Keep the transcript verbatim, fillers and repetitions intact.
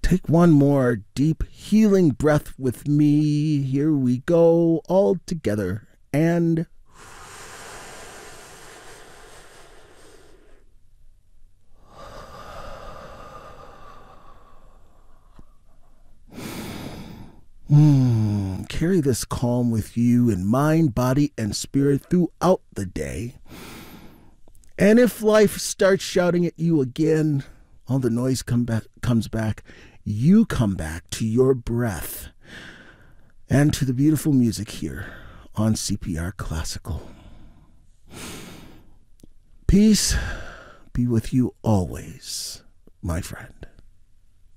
Take one more deep healing breath with me. Here we go, all together. And mm, carry this calm with you in mind, body, and spirit throughout the day. And if life starts shouting at you again, all the noise come back, comes back, you come back to your breath and to the beautiful music here on C P R Classical. Peace be with you always, my friend.